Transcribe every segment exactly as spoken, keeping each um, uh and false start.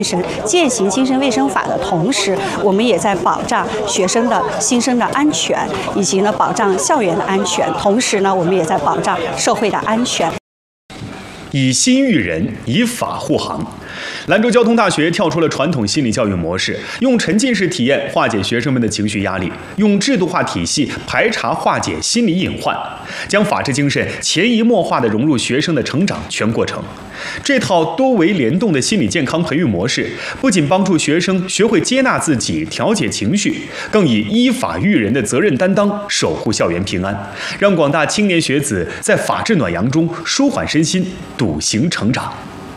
践行精神卫生法的同时，我们也在保障学生的新生的安全，以及呢保障校园的安全。同时呢，我们也在保障社会的安全。 以心育人，以法护航。兰州交通大学跳出了传统心理教育模式，用沉浸式体验化解学生们的情绪压力，用制度化体系排查化解心理隐患，将法治精神潜移默化地融入学生的成长全过程。这套多维联动的心理健康培育模式，不仅帮助学生学会接纳自己、调节情绪，更以依法育人的责任担当守护校园平安，让广大青年学子在法治暖阳中舒缓身心，笃行成长。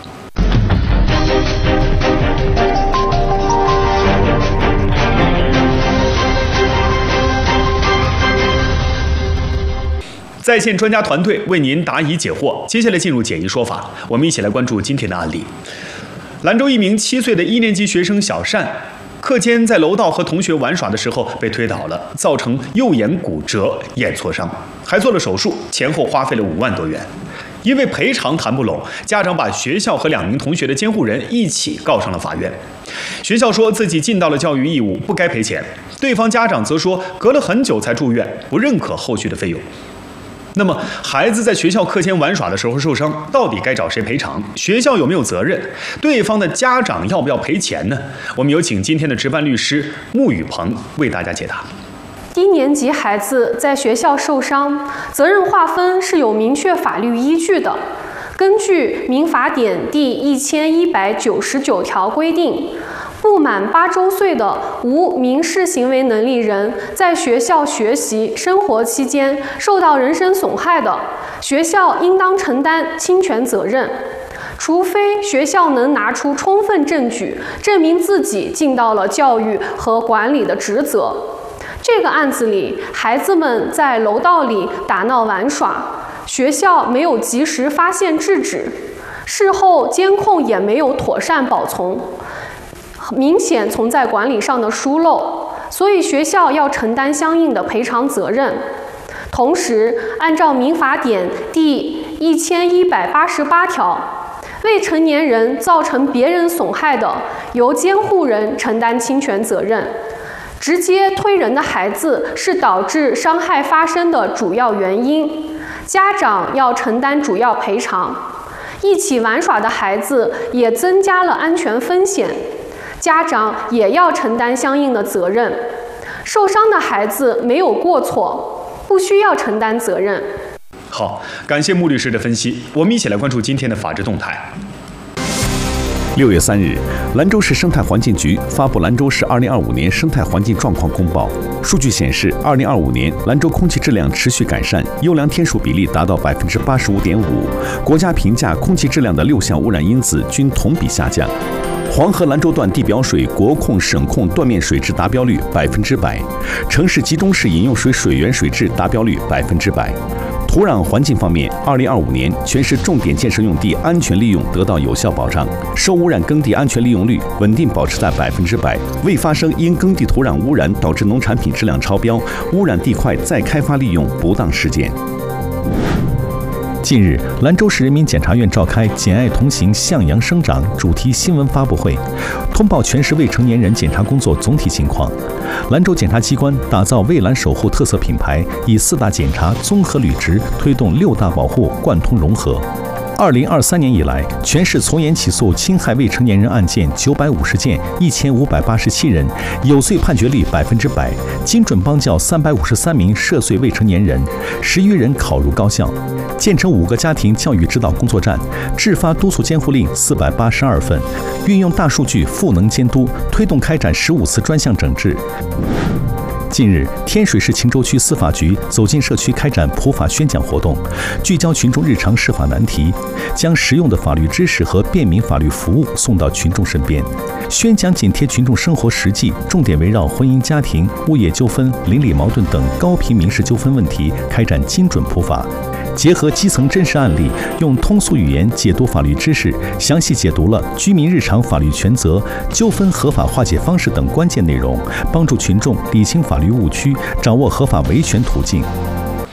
在线专家团队为您答疑解惑。接下来进入解疑说法，我们一起来关注今天的案例。兰州一名七岁的一年级学生小单，课间在楼道和同学玩耍的时候被推倒了，造成右眼骨折、眼挫伤，还做了手术，前后花费了五万多元。因为赔偿谈不拢，家长把学校和两名同学的监护人一起告上了法院。学校说自己尽到了教育义务，不该赔钱；对方家长则说隔了很久才住院，不认可后续的费用。那么，孩子在学校课间玩耍的时候受伤，到底该找谁赔偿？学校有没有责任？对方的家长要不要赔钱呢？我们有请今天的值班律师穆雨鹏为大家解答。 低年级孩子在学校受伤，责任划分是有明确法律依据的。根据《民法典》第一千一百九十九条规定，不满八周岁的无民事行为能力人在学校学习、生活期间受到人身损害的，学校应当承担侵权责任，除非学校能拿出充分证据，证明自己尽到了教育和管理的职责。这个案子里，孩子们在楼道里打闹玩耍，学校没有及时发现制止，事后监控也没有妥善保存，明显存在管理上的疏漏，所以学校要承担相应的赔偿责任。同时，按照《民法典》第一千一百八十八条，未成年人造成别人损害的，由监护人承担侵权责任。直接推人的孩子是导致伤害发生的主要原因，家长要承担主要赔偿。一起玩耍的孩子也增加了安全风险，家长也要承担相应的责任。受伤的孩子没有过错，不需要承担责任。 好，感谢穆律师的分析。我们一起来关注今天的法治动态。 六月三日，兰州市生态环境局发布兰州市二零二五年生态环境状况公报。数据显示，二零二五年兰州空气质量持续改善，优良天数比例达到百分之八十五点五，国家评价空气质量的六项污染因子均同比下降。黄河兰州段地表水国控、省控断面水质达标率百分之百，城市集中式饮用水水源水质达标率百分之百。土壤环境方面，二零二五年全市重点建设用地安全利用得到有效保障，受污染耕地安全利用率稳定保持在百分之百，未发生因耕地土壤污染导致农产品质量超标、污染地块再开发利用不当事件。近日，兰州市人民检察院召开“简爱同行，向阳生长”主题新闻发布会，通报全市未成年人检查工作总体情况。兰州检察机关打造蔚蓝守护特色品牌，以四大检查综合履职，推动六大保护贯通融合。二零二三年以来，全市从严起诉侵害未成年人案件九百五十件，一千五百八十七人，有罪判决率百分之百，精准帮教三百五十三名涉罪未成年人，十余人考入高校，建成五个家庭教育指导工作站，制发督促监护令四百八十二份，运用大数据赋能监督，推动开展十五次专项整治。近日，天水市秦州区司法局走进社区开展普法宣讲活动，聚焦群众日常释法难题，将实用的法律知识和便民法律服务送到群众身边。宣讲紧贴群众生活实际，重点围绕婚姻家庭、物业纠纷、邻里矛盾等高频民事纠纷问题开展精准普法。结合基层真实案例，用通俗语言解读法律知识，详细解读了居民日常法律权责、纠纷合法化解方式等关键内容，帮助群众理清法律误区，掌握合法维权途径。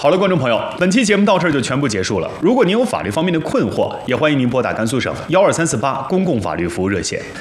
好了，观众朋友，本期节目到这儿就全部结束了。如果您有法律方面的困惑，也欢迎您拨打甘肃省幺二三四八公共法律服务热线。